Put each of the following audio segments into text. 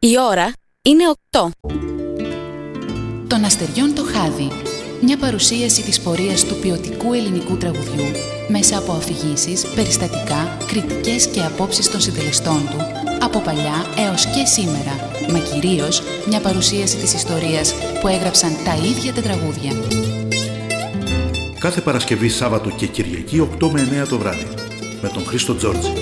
Η ώρα είναι 8. Των αστεριών το χάδι. Μια παρουσίαση της πορείας του ποιοτικού ελληνικού τραγουδιού μέσα από αφηγήσεις, περιστατικά, κριτικές και απόψεις των συντελεστών του από παλιά έως και σήμερα, μα κυρίως μια παρουσίαση της ιστορίας που έγραψαν τα ίδια τα τραγούδια. Κάθε Παρασκευή, Σάββατο και Κυριακή 8 με 9 το βράδυ με τον Χρήστο Τζόρτζη.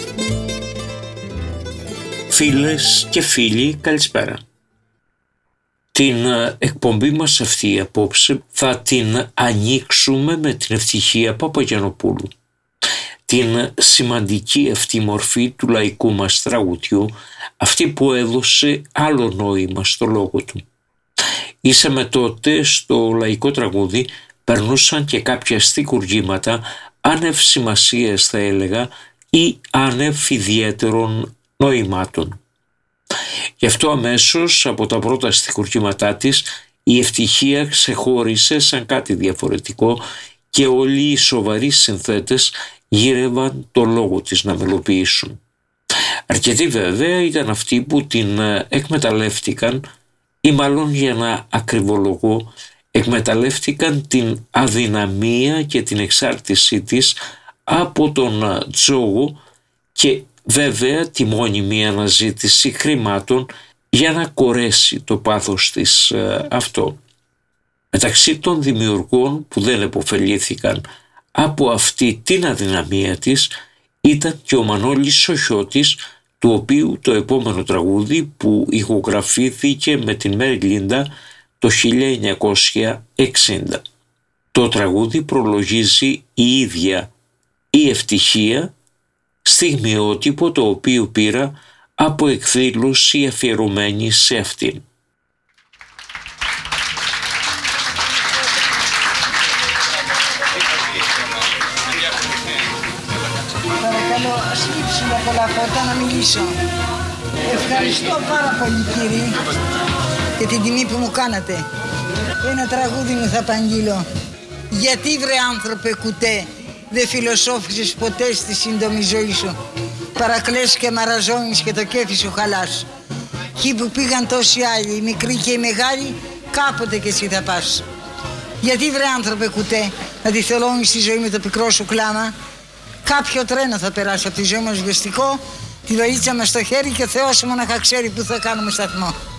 Φίλες και φίλοι, καλησπέρα. Την εκπομπή μας αυτή απόψε θα την ανοίξουμε με την Ευτυχία Παπαγιαννοπούλου. Την σημαντική αυτή μορφή του λαϊκού μας τραγουδιού, αυτή που έδωσε άλλο νόημα στο λόγο του. Ήσαμε τότε στο λαϊκό τραγούδι περνούσαν και κάποια στιχουργήματα άνευ σημασίας θα έλεγα ή άνευ ιδιαίτερων νοημάτων. Γι' αυτό αμέσως από τα πρώτα στιχουργήματά της η Ευτυχία ξεχώρισε σαν κάτι διαφορετικό και όλοι οι σοβαροί συνθέτες γύρευαν το λόγο της να μελοποιήσουν. Αρκετοί βέβαια ήταν αυτοί που την εκμεταλλεύτηκαν ή μάλλον για να ακριβολογώ εκμεταλλεύτηκαν την αδυναμία και την εξάρτησή της από τον τζόγο και βέβαια τη μόνιμη αναζήτηση χρημάτων για να κορέσει το πάθος της αυτό. Μεταξύ των δημιουργών που δεν επωφελήθηκαν από αυτή την αδυναμία της ήταν και ο Μανώλης Σοχιώτης, του οποίου το επόμενο τραγούδι που ηχογραφήθηκε με την Μέρι Λίντα το 1960. Το τραγούδι προλογίζει η ίδια η Ευτυχία, στιγμιότυπο το οποίο πήρα από εκδήλωση αφιερωμένη σε αυτήν. Παρακαλώ, ας λείψουμε από τα φώτα να μιλήσω. Ευχαριστώ πάρα πολύ κύριε για την τιμή που μου κάνατε. Ένα τραγούδι μου θα απαγγείλω. Γιατί βρε άνθρωπε κουτέ, δεν φιλοσόφησες ποτέ στη σύντομη ζωή σου. Παρακλές και μαραζώνεις και το κέφι σου χαλάς. Εκεί που πήγαν τόσοι άλλοι, οι μικροί και οι μεγάλοι, κάποτε και εσύ θα πας. Γιατί βρε άνθρωπε κουτέ, να τη θελώνεις τη ζωή με το πικρό σου κλάμα. Κάποιο τρένο θα περάσει από τη ζωή μας βιαστικό, τη βαλίτσα μας στο χέρι και ο Θεός μόναχα ξέρει που θα κάνουμε σταθμό.